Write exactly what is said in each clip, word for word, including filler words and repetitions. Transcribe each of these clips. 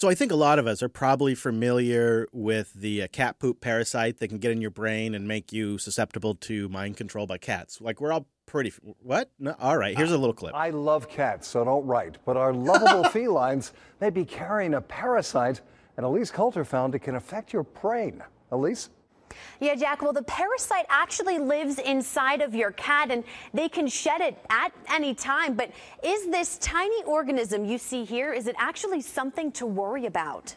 So I think a lot of us are probably familiar with the uh, cat poop parasite that can get in your brain and make you susceptible to mind control by cats. Like, we're all pretty... What? No, all right, here's a little clip. I love cats, so don't write. But our lovable felines may be carrying a parasite, and Elise Coulter found it can affect your brain. Elise? Yeah, Jack, well, the parasite actually lives inside of your cat, and they can shed it at any time. But is this tiny organism you see here, is it actually something to worry about?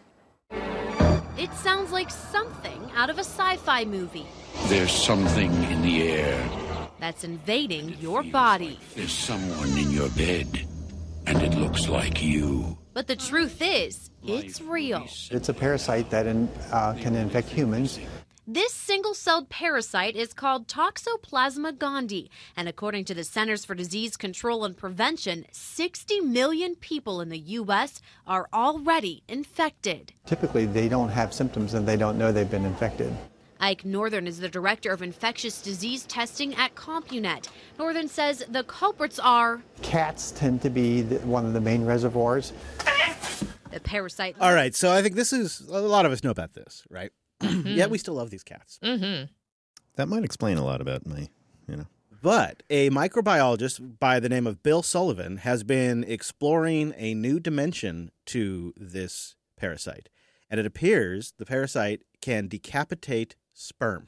It sounds like something out of a sci-fi movie. There's something in the air. That's invading your body. There's someone in your bed, and it looks like you. But the truth is, it's real. It's a parasite that in, uh, can infect humans. This single-celled parasite is called Toxoplasma gondii, and according to the Centers for Disease Control and Prevention, sixty million people in the U S are already infected. Typically, they don't have symptoms and they don't know they've been infected. Ike Northern is the director of infectious disease testing at CompuNet. Northern says the culprits are... Cats tend to be the, one of the main reservoirs. The parasite... All right, so I think this is... A lot of us know about this, right? Mm-hmm. Yet we still love these cats. Mm-hmm. That might explain a lot about my, you know. But a microbiologist by the name of Bill Sullivan has been exploring a new dimension to this parasite. And it appears the parasite can decapitate sperm.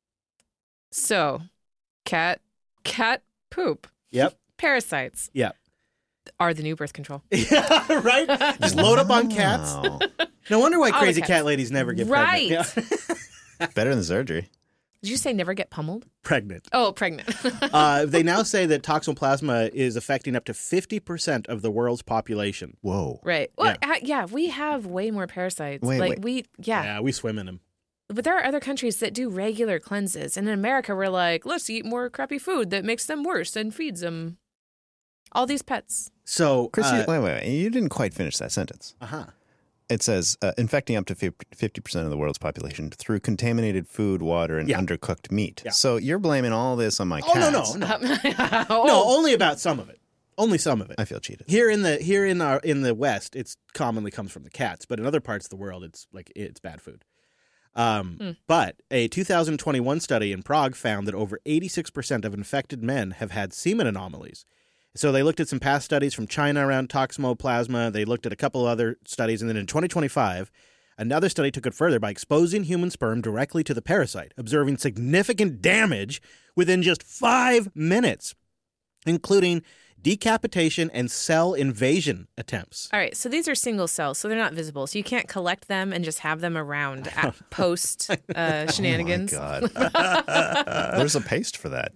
So, cat, cat poop. Yep. Parasites. Yep. Are the new birth control. Yeah, right? Just load up on cats. Wow. No wonder why All crazy the cat ladies never get right. pregnant. Yeah. Better than surgery. Did you say never get pummeled? Pregnant. Oh, pregnant. uh, they now say that toxoplasma is affecting up to fifty percent of the world's population. Whoa. Right. Well, Yeah. yeah. yeah, we have way more parasites. Wait, like wait. we, yeah. Yeah, we swim in them. But there are other countries that do regular cleanses. And in America, we're like, let's eat more crappy food that makes them worse and feeds them all these pets. So, Chris, uh, you- Wait, wait, wait. You didn't quite finish that sentence. Uh-huh. It says uh, infecting up to fifty percent of the world's population through contaminated food, water, and Yeah. undercooked meat. Yeah. So you're blaming all this on my Oh, no, cats. no, no. Oh. No, only about some of it. Only some of it. I feel cheated. Here in the here in our in the West, it's commonly comes from the cats, but in other parts of the world, it's like it's bad food. Um, Hmm. But a two thousand twenty-one study in Prague found that over eighty-six percent of infected men have had semen anomalies. So they looked at some past studies from China around toxoplasma. They looked at a couple other studies, and then in twenty twenty-five, another study took it further by exposing human sperm directly to the parasite, observing significant damage within just five minutes, including decapitation and cell invasion attempts. All right, so these are single cells, so they're not visible. So you can't collect them and just have them around at post uh, shenanigans. Oh, my God. There's a paste for that.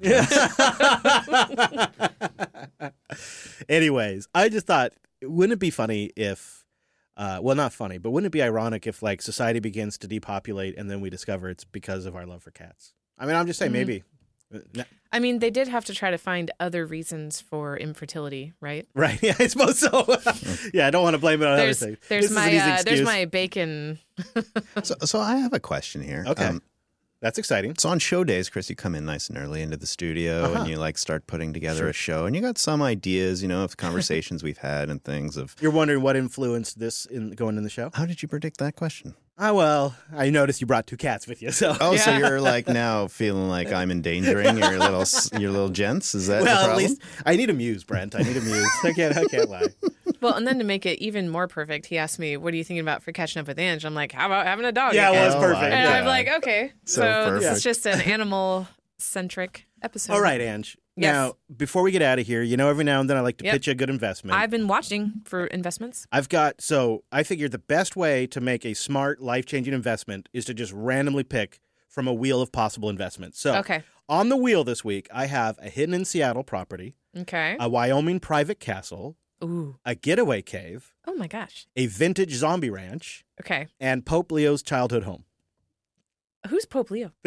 Anyways, I just thought, wouldn't it be funny if, uh, well, not funny, but wouldn't it be ironic if, like, society begins to depopulate and then we discover it's because of our love for cats? I mean, I'm just saying, Mhm. maybe. I mean, they did have to try to find other reasons for infertility, right? Right. Yeah, I suppose so. Yeah, I don't want to blame it on There's, other things. there's This is an my easy uh, there's excuse. my bacon. so, so I have a question here. Okay. Um, That's exciting. So on show days, Chris, you come in nice and early into the studio Uh-huh. and you like start putting together Sure. a show, and you got some ideas, you know, of conversations we've had and things of. You're wondering what influenced this in going in the show? How did you predict that question? Ah, well, I noticed you brought two cats with you, so. Oh, so you're like now feeling like I'm endangering your little your little gents? Is that the Well, problem? at least I need a muse, Brent. I need a muse. I can't. I can't lie. Well, and then to make it even more perfect, he asked me, "What are you thinking about for catching up with Ange?" I'm like, "How about having a dog?" Yeah, again?" well, it's Oh, perfect. my And I'm God. like, "Okay, So so, this perfect. is just an animal-centric episode." All right, Ange. Yes. Now, before we get out of here, you know, every now and then I like to Yep. pitch a good investment. I've been watching for investments. I've got, so I figured the best way to make a smart, life-changing investment is to just randomly pick from a wheel of possible investments. So Okay. on the wheel this week, I have a hidden in Seattle property, Okay. a Wyoming private castle, Ooh. a getaway cave, Oh my gosh. a vintage zombie ranch, Okay. and Pope Leo's childhood home. Who's Pope Leo? The new Pope.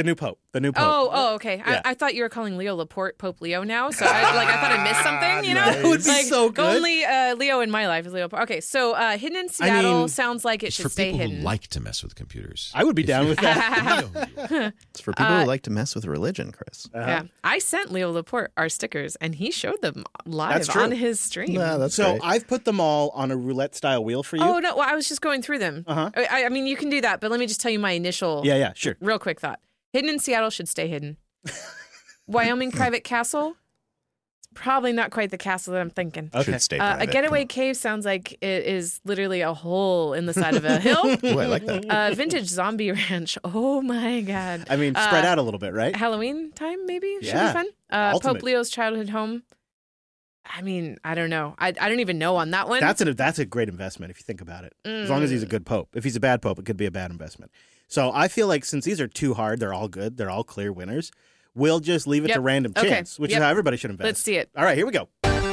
The new pope. Oh, oh, okay. Yeah. I, I thought you were calling Leo Laporte Pope Leo now, so I, like I thought I missed something. You know, That would be like, so good. Only uh, Leo in my life is Leo Laporte. Okay, so uh, hidden in Seattle mean, sounds like it It's should for stay people hidden. who like to mess with computers. I would be If down you- with that. It's for people Uh, who like to mess with religion, Chris. Uh-huh. Yeah, I sent Leo Laporte our stickers, and he showed them live That's true. on his stream. Nah, that's So great. I've put them all on a roulette style wheel for you. Oh no! Well, I was just going through them. Uh-huh. I, I mean, you can do that, but let me just tell you my initial, Yeah, yeah, sure. real quick thought. Hidden in Seattle should stay hidden. Wyoming private castle. It's probably not quite the castle that I'm thinking. Okay. Should stay Uh, a private. getaway cave sounds like it is literally a hole in the side of a hill. Ooh, I like that. Uh, vintage zombie ranch. Oh my god! I mean, spread Uh, out a little bit, right? Halloween time maybe should Yeah. be fun. Uh, Ultimate. Pope Leo's childhood home. I mean, I don't know. I, I don't even know on that one. That's a that's a great investment if you think about it. As long as he's a good pope. If he's a bad pope, it could be a bad investment. So I feel like since these are too hard, they're all good. They're all clear winners. We'll just leave it Yep. to random Okay. chance, which Yep. is how everybody should invest. Let's see it. All right, here we go.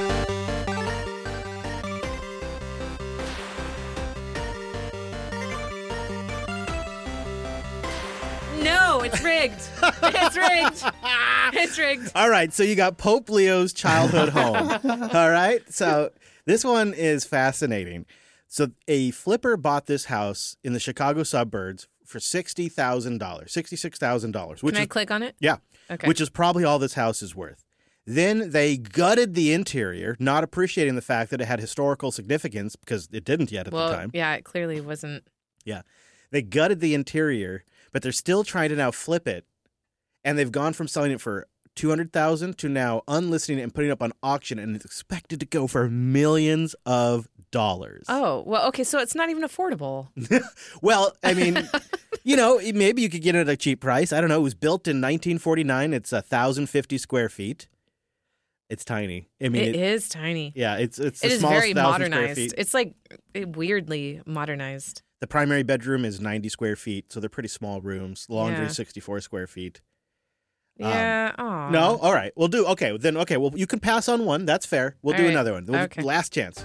No, it's rigged. It's rigged. It's rigged. All right, so you got Pope Leo's childhood home. All right, so this one is fascinating. So a flipper bought this house in the Chicago suburbs for sixty thousand dollars, sixty-six thousand dollars, which Can I is click on it? yeah, Okay. which is probably all this house is worth. Then they gutted the interior, not appreciating the fact that it had historical significance because it didn't yet at well, the time. yeah, it clearly wasn't. Yeah. They gutted the interior, but they're still trying to now flip it. And they've gone from selling it for two hundred thousand dollars to now unlisting it and putting it up on auction, and it's expected to go for millions of dollars. Oh, well, okay, so it's not even affordable. Well, I mean, you know, maybe you could get it at a cheap price. I don't know. It was built in nineteen forty-nine. It's one thousand fifty square feet. It's tiny. I mean, It it, is tiny. yeah, it's it's the It is smallest very thousand square modernized. feet. It's like weirdly modernized. The primary bedroom is ninety square feet, so they're pretty small rooms. Laundry Yeah. sixty-four square feet. Yeah. aw. No? All right. We'll do. Okay. Then, okay. Well, you can pass on one. That's fair. We'll All do right. another one. We'll- Okay. Last chance.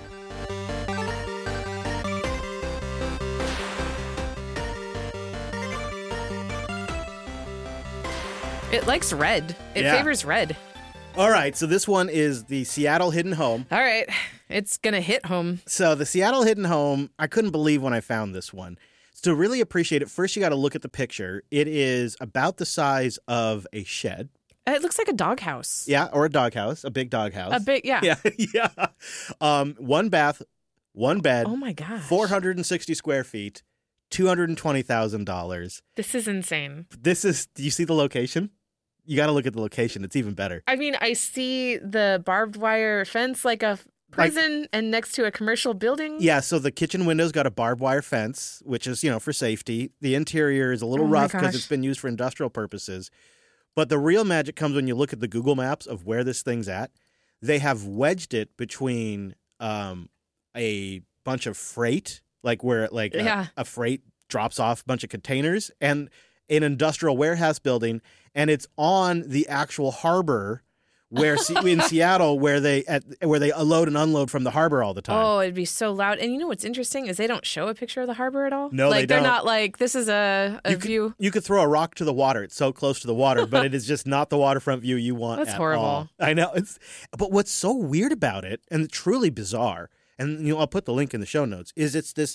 It likes red. It Yeah. favors red. All right. So this one is the Seattle Hidden Home. All right. It's going to hit home. So the Seattle Hidden Home, I couldn't believe when I found this one. To really appreciate it, first you got to look at the picture. It is about the size of a shed. It looks like a doghouse. Yeah, or a doghouse, a big doghouse. A big, yeah. Yeah, yeah. Um, one bath, one bed. Oh my gosh. four hundred sixty square feet, two hundred twenty thousand dollars. This is insane. This is, do you see the location? You got to look at the location. It's even better. I mean, I see the barbed wire fence like a prison and next to a commercial building. Yeah, so the kitchen window's got a barbed wire fence, which is, you know, for safety. The interior is a little Oh my rough because gosh. it's been used for industrial purposes. But the real magic comes when you look at the Google Maps of where this thing's at. They have wedged it between um, a bunch of freight, like where like a- Yeah. a, freight drops off a bunch of containers, and an industrial warehouse building, and it's on the actual harbor where in Seattle where they at where they load and unload from the harbor all the time. Oh, it'd be so loud. And you know what's interesting is they don't show a picture of the harbor at all. No, like they they're don't. not like this is a, a you view. Could, you could throw a rock to the water. It's so close to the water, but it is just not the waterfront view you want. That's at horrible. all. I know. It's, but what's so weird about it, and truly bizarre, and you know, I'll put the link in the show notes, is it's this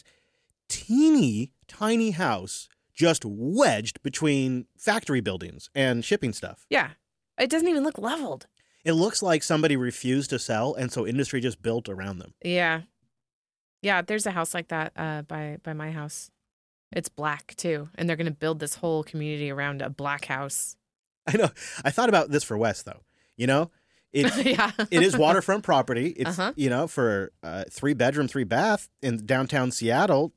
teeny tiny house just wedged between factory buildings and shipping stuff. Yeah. It doesn't even look leveled. It looks like somebody refused to sell, and so industry just built around them. Yeah. Yeah, there's a house like that uh, by by my house. It's black too, and they're going to build this whole community around a black house. I know. I thought about this for Wes, though. You know, it's, yeah. it is waterfront property. It's, Uh-huh. you know, for uh, three bedroom, three bath in downtown Seattle.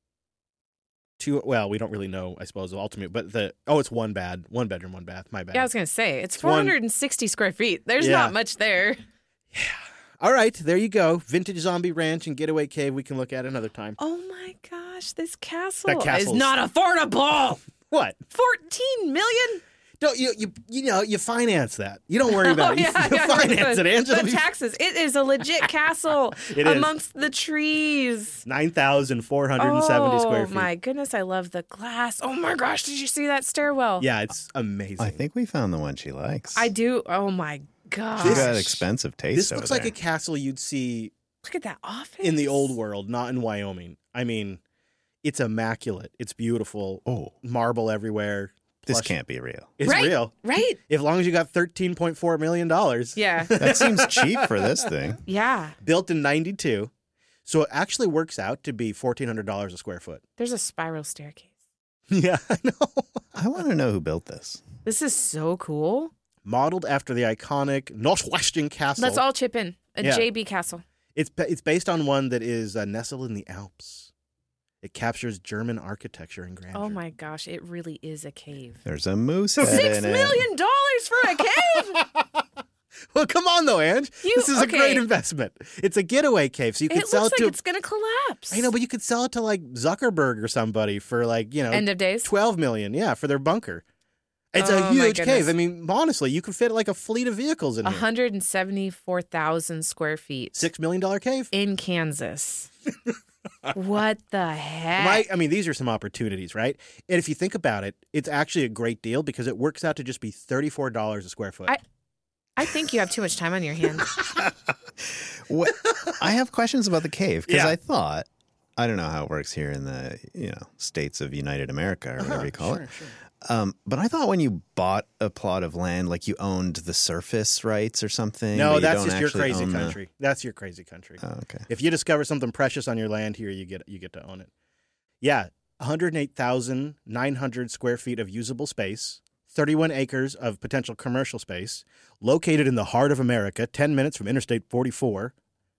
Two, well, we don't really know, I suppose, ultimately, but the, oh, it's one bad, one bedroom, one bath. My bad. Yeah, I was going to say, it's It's one- four hundred sixty square feet. There's Yeah. not much there. All right, there you go. Vintage zombie ranch and getaway cave. We can look at another time. Oh my gosh, this castle, That is castle's- not affordable. What? fourteen million? Don't you you you know you finance that. You don't worry about Oh, it. You, yeah, you yeah, finance the, it, Angela. The taxes. It is a legit castle It is. amongst the trees. Nine thousand four hundred and seventy oh, square feet. my goodness, I love the glass. Oh my gosh, did you see that stairwell? Yeah, it's amazing. I think we found the one she likes. I do. Oh my gosh. She's got expensive taste. This over looks like there. a castle you'd see Look at that office. in the old world, not in Wyoming. I mean, it's immaculate. It's beautiful. Oh, Marble everywhere. this Plush- can't be real. It's right? real. Right? As long as you got thirteen point four million dollars. Yeah. That seems cheap for this thing. Yeah. Built in ninety-two. So it actually works out to be fourteen hundred dollars a square foot. There's a spiral staircase. Yeah, I know. I want to know who built this. This is so cool. Modeled after the iconic Northwestern Castle. Let's all chip in. A Yeah. J B castle. It's ba- it's based on one that is uh, nestled in the Alps. It captures German architecture and grandeur. Oh my gosh, it really is a cave. There's a moose head Six in it. million dollars for a cave? Well, come on though, Ange. You- this is okay. a great investment. It's a getaway cave, so you could It sell looks it like to. it's gonna collapse. I know, but you could sell it to like Zuckerberg or somebody for like you know End of days. twelve million. Yeah, for their bunker. It's Oh, a my huge goodness. cave. I mean, honestly, you could fit like a fleet of vehicles in one here. hundred seventy-four thousand square feet Six million dollar cave. in Kansas. What the heck? My, I mean, these are some opportunities, right? And if you think about it, it's actually a great deal because it works out to just be thirty-four dollars a square foot. I- I think you have too much time on your hands. What? I have questions about the cave because Yeah. I thought, I don't know how it works here in the you know states of United America or whatever you call sure, it. sure. Um, but I thought when you bought a plot of land, like you owned the surface rights or something. but No, you that's don't just your actually crazy own the- country. That's your crazy country. Oh, okay. If you discover something precious on your land here, you get you get to own it. Yeah, one hundred eight thousand nine hundred square feet of usable space, thirty-one acres of potential commercial space, located in the heart of America, ten minutes from Interstate forty-four.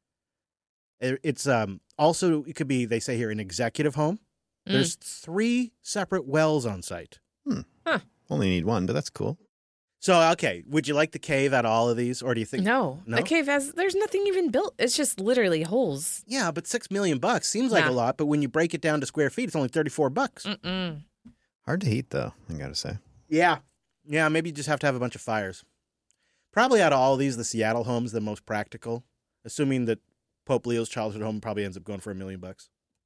It- It's um also, it could be, they say here, an executive home. Mm. There's three separate wells on site. Only need one, but that's cool. So, okay, would you like the cave out of all of these, or do you think? No, No? the cave has, there's nothing even built. It's just literally holes. Yeah, but six million bucks seems like Nah. a lot, but when you break it down to square feet, it's only thirty-four bucks. Mm-mm. Hard to heat though, I gotta say. Yeah. Yeah, maybe you just have to have a bunch of fires. Probably out of all of these, the Seattle home's the most practical, assuming that Pope Leo's childhood home probably ends up going for a million bucks.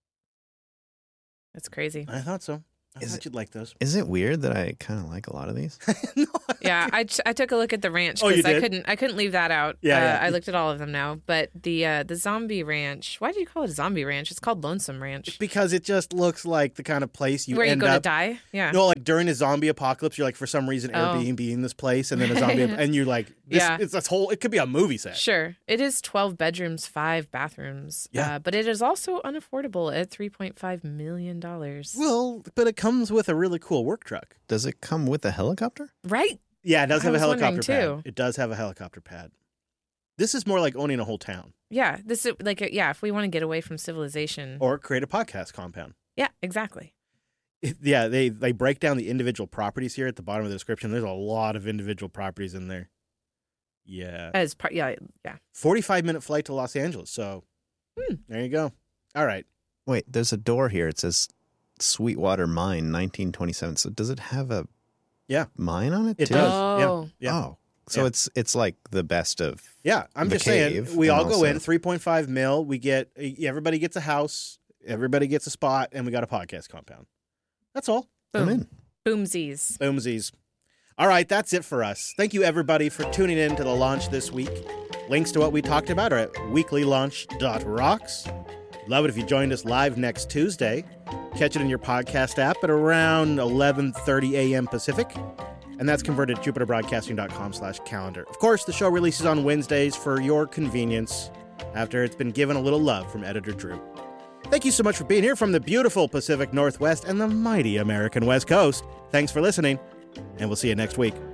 That's crazy. I thought so. I Is thought it- you'd like those. Is it weird that I kind of like a lot of these? No. Yeah, I, ch- I took a look at the ranch Oh, you because I did? couldn't I couldn't leave that out. Yeah, uh, yeah. I looked at all of them now, but the uh, the zombie ranch. Why did you call it a zombie ranch? It's called Lonesome Ranch. Because it just looks like the kind of place you Where you end go up. to die? Yeah. No, like during a zombie apocalypse, you're like, for some reason, Oh. Airbnb in this place, and then a zombie, and you're like, this, Yeah. it's this whole, it could be a movie set. Sure. It is twelve bedrooms, five bathrooms. Yeah. Uh, but it is also unaffordable at three point five million dollars. Well, but it comes with a really cool work truck. Does it come with a helicopter? Right? Yeah, it does I have a was wondering, helicopter pad. too. It does have a helicopter pad. This is more like owning a whole town Yeah. This is like, uh, yeah, if we want to get away from civilization. or create a podcast compound. Yeah, exactly. It- yeah, they, they break down the individual properties here at the bottom of the description. There's a lot of individual properties in there. Yeah. As part, yeah, yeah. forty-five minute flight to Los Angeles. So Hmm. there you go. All right. Wait, there's a door here. It says Sweetwater Mine, nineteen twenty-seven. So does it have a Yeah. mine on it It too? does. Oh. Yeah. Yeah. Oh, so Yeah. it's it's like the best of. Yeah, I'm The just cave, saying, we and all go also- in, three point five mil. We get, everybody gets a house, everybody gets a spot, and we got a podcast compound. That's all. I'm in. Boomsies. Boomsies. All right, that's it for us. Thank you, everybody, for tuning in to the launch this week. Links to what we talked about are at weekly launch dot rocks. Love it if you joined us live next Tuesday. Catch it in your podcast app at around eleven thirty a.m. Pacific. And that's converted at jupiter broadcasting dot com slash calendar. Of course, the show releases on Wednesdays for your convenience after it's been given a little love from editor Drew. Thank you so much for being here from the beautiful Pacific Northwest and the mighty American West Coast. Thanks for listening, and we'll see you next week.